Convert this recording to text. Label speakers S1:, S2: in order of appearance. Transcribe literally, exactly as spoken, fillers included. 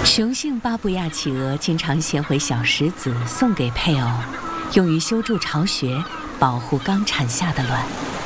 S1: 雄性巴布亚企鹅经常衔回小石子送给配偶，用于修筑巢穴，保护刚产下的卵。